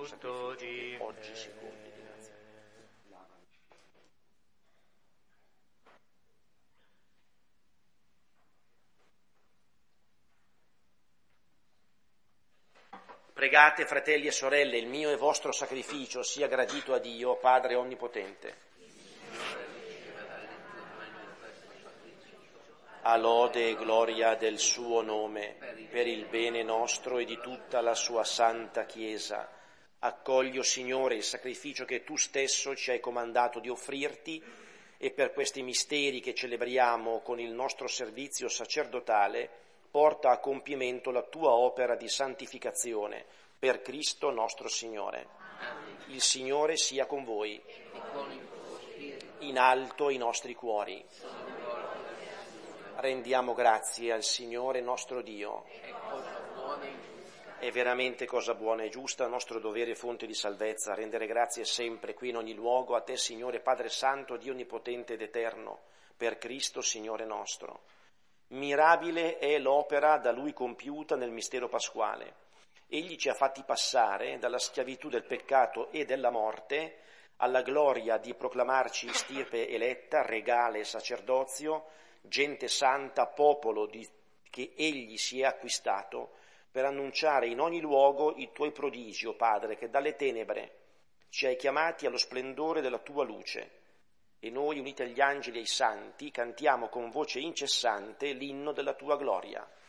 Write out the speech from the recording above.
sacrificio, oggi si compie dinanzi a te. Pregate, fratelli e sorelle, il mio e vostro sacrificio sia gradito a Dio, Padre Onnipotente. A lode e gloria del suo nome, per il bene nostro e di tutta la sua santa Chiesa. Accogli, o Signore, il sacrificio che tu stesso ci hai comandato di offrirti, e per questi misteri che celebriamo con il nostro servizio sacerdotale, porta a compimento la tua opera di santificazione per Cristo nostro Signore. Il Signore sia con voi. In alto i nostri cuori. Rendiamo grazie al Signore nostro Dio. È veramente cosa buona e giusta, nostro dovere e fonte di salvezza, rendere grazie sempre, qui in ogni luogo, a te, Signore Padre Santo, Dio Onnipotente ed Eterno, per Cristo Signore nostro. Mirabile è l'opera da Lui compiuta nel mistero pasquale. Egli ci ha fatti passare dalla schiavitù del peccato e della morte alla gloria di proclamarci stirpe eletta, regale e sacerdozio, gente santa, popolo che Egli si è acquistato, per annunciare in ogni luogo i tuoi prodigi, o Padre, che dalle tenebre ci hai chiamati allo splendore della tua luce. E noi, uniti agli angeli e ai santi, cantiamo con voce incessante l'inno della tua gloria.